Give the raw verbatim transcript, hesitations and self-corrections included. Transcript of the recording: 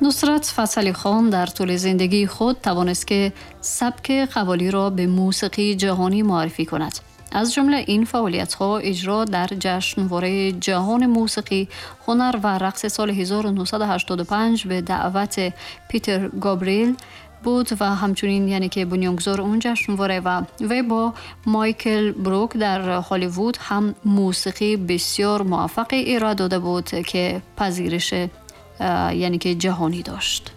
نصرت فتحعلی خان در طول زندگی خود توانست که سبک قوالی را به موسیقی جهانی معرفی کند. از جمله این فعالیت‌ها اجرا در جشنواره جهان موسیقی، هنر و رقص سال هزار و نهصد و هشتاد و پنج به دعوت پیتر گابریل بود و همچنین یعنی که بنیانگذار اون جشنواره و وی با مایکل بروک در هالیوود هم موسیقی بسیار موفقی ارائه داده بود که پذیرش یعنی که جهانی داشت.